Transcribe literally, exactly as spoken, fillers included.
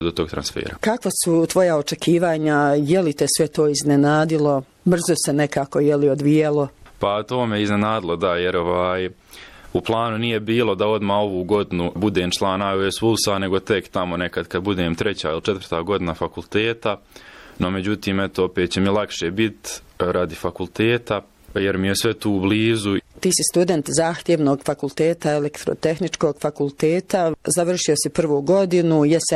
do tog transfera. Kakva su tvoja očekivanja? Je li te sve to iznenadilo? Brzo se nekako je li odvijelo? Pa to me iznenadilo, da, jer ovaj, u planu nije bilo da odmah ovu godinu budem član A O S Vulsa, nego tek tamo nekad kad budem treća ili četvrta godina fakulteta. No međutim, eto, opet će mi lakše biti radi fakulteta, jer mi je sve tu blizu. Ti si student zahtjevnog fakulteta, elektrotehničkog fakulteta, završio si prvu godinu, jesen